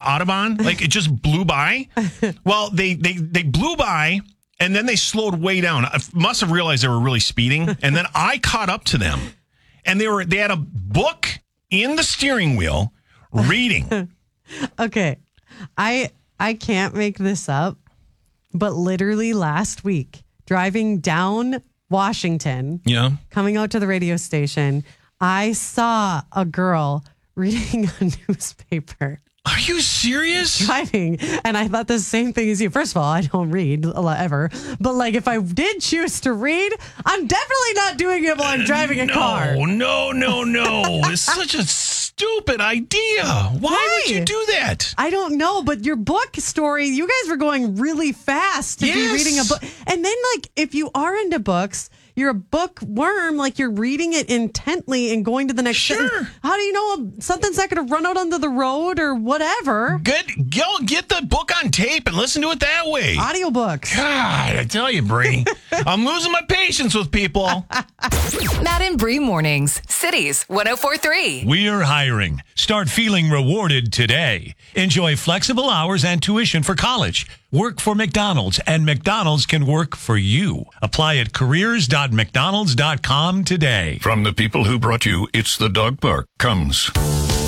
Audubon. Like, it just blew by. Well, they blew by, and then they slowed way down. I must have realized they were really speeding, and then I caught up to them, and they had a book in the steering wheel reading. Okay, I can't make this up, but literally last week, driving down Washington, coming out to the radio station, I saw a girl reading a newspaper. Are you serious? Driving, and I thought the same thing as you. First of all, I don't read ever, but like if I did choose to read, I'm definitely not doing it while I'm driving a car. No. It's such a stupid idea. Why would you do that? I don't know, but your book story, you guys were going really fast to be reading a book. And then, like, if you are into books, you're a bookworm, like you're reading it intently and going to the next sentence. How do you know something's not going to run out onto the road or whatever? Good. Go get the book on tape and listen to it that way. Audiobooks. God, I tell you, Bree, I'm losing my patience with people. Matt and Bree mornings, Cities 104.3. We're hiring. Start feeling rewarded today. Enjoy flexible hours and tuition for college. Work for McDonald's, and McDonald's can work for you. Apply at careers.mcdonalds.com today. From the people who brought you It's the Dog Park comes